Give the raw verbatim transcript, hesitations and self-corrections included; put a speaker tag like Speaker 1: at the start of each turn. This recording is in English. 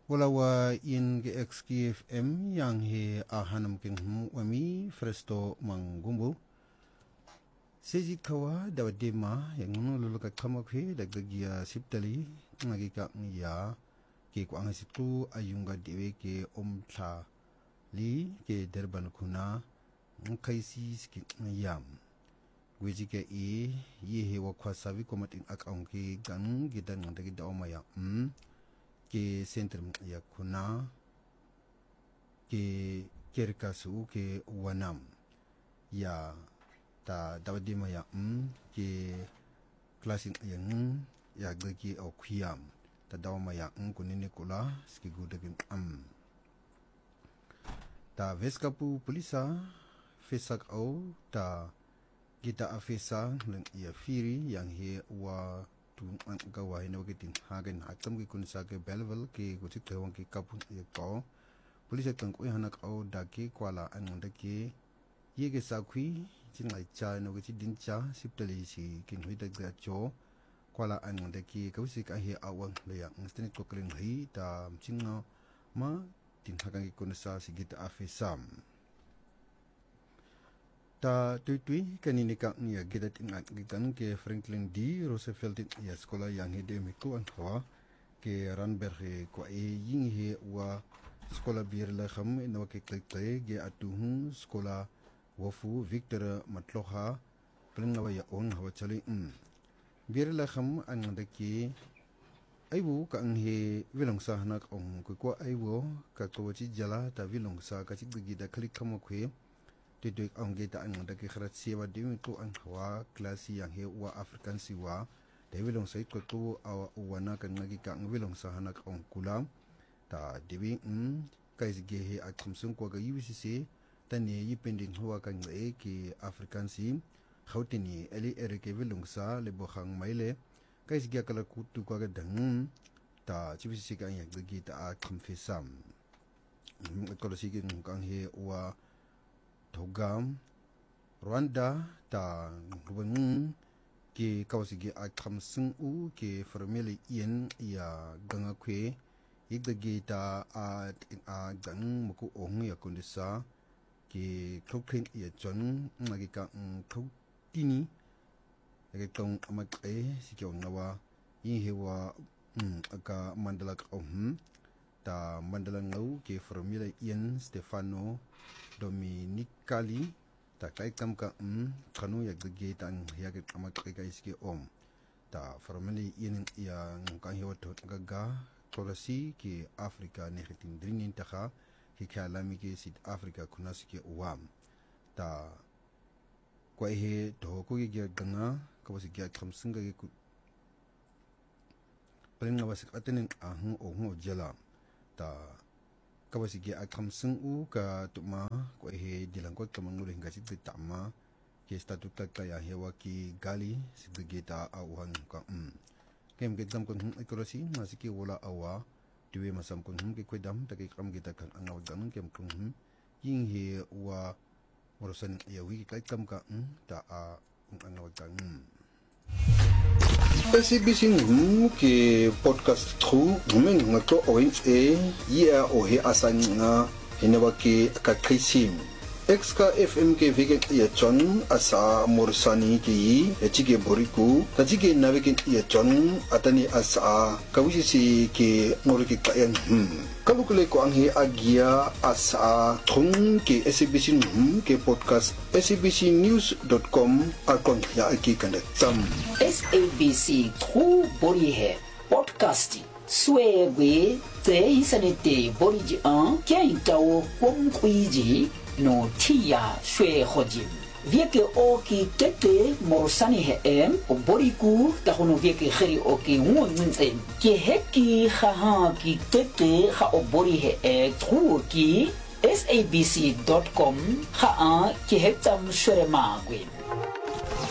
Speaker 1: Walawa in G X K F M yang he ahanam king wami Fresto Mangumbu. Sejit kawa dawadema yang nululukat kamakhe dagdagia siptali ngagika niya ke kuang situ ayunga dewe ke omtla li ke derban kuna ngkaisi skit yam. Gweji ke e ye he wakwasavi komatin akaung ke gang gidan ngandagi daomaya mm. ke sentrum ya kuna ke kerkasu ke wanam ya ta dawadima ya mm ke klasin yang ya gaki au kiyam ta dawama ya mm kunini kula ski gudagin am ta veskapu polisa fesak au ta kita afesa lang ya firi yang he wa tung ang gawa hina wakitin hagen atam ki kun sa ke belvel ke gutik tewang ki kapun ye ko polisi tang ko hanak au daki kwala an daki ye ke sa khui chin lai cha no ki din cha siptali si kin hui dak da cho kwala an daki ka si ka he awang le yang stani ko kling hi ta chinga ma tin hakan ki kun sa si gita afesam ta tui-tui kanini kang niya gidat ingat gitan ke Franklin D. Roosevelt ya sekolah yang hidemiku an hawa ke Ranberg ko e ying he wa sekolah bir la kham ina ke klekle ge atuhu sekolah wafu Victor Matloha pelingawa ya on hawa chali um bir la kham an ndaki aibu ka ang he wilongsa hanak ong ko ko aibu ka ko chi jala ta wilongsa ka chi gida klik kham khwe Tiduk ang kita ang daki kharat siwa dimi ko ang hawa klasi yang he wa African siwa de wilong sa ito to awa uwana kan ngagi ka ang wilong sa hanak ang kulam ta diwi um kay sige he at kumsung kwa ga U C C tani yipending hawa kan e ki African si khawtini eli ere ke wilong sa lebo khang maile kay sige kala kutu kwa ga dang ta U C C ka yang dagi ta at kumfisam ko sige kang he wa Togam Rwanda ta ngubang ke kawsige akam sung u ke formeli ien ya ganga kwe igdagi ta a a dang muku ong ya kundisa ke kokrin ya jon ngagika tini ege tong amak e sikyo ngawa yihewa aka mandala om ta mandala ngau ke formeli ien Stefano Dominicali ta kai kam ka um kanu yak ge tan yak amak kai kai ski om ta formally in yang kan hiwa to gaga kolasi ki Afrika ne khitin drin ta kha ki khalami ki South Africa kunas ki uam ta kwai he to ko ge ganga ka wasi ge kam singa ge ku palinga wasi atenen ahun o ho jela ta kawasi ge akam sung u ka tuma ko he dilangkot kamangul hinga sit tama ke statut ta ya hewa ki gali sigge ta awan ka um kem ge dam kon ekolosi masiki wala awa diwe masam kon hum ke kodam ta ke kam ge ta kan angaw dam kem kon hum yin he wa morosan ya wi ka kam ka um ta a angaw ta um S A B C News ke podcast trou men ngato oin e ya o he asan nga hinawa ke kakrisim X K F M ke vegen ya chon asa morsani ki echige boriku tajige navegen ya chon atani asa kawisi si ke ngoriki kayan hmm kalukule ko ang he agia asa thong ke S A B C News ke podcast S A B C news dot com akon ya aki kandak tam
Speaker 2: S A B C trou bori he podcast swebe te isanete bori ji an kya itawo kwong kwiji no tia shwe hojim vieke oki tete morsani he em boriku tahono vieke kheri oki ngunzen ke heki kha ki tete kha obori he e trou ki S A B C dot com kha a ke hetam shwe magwe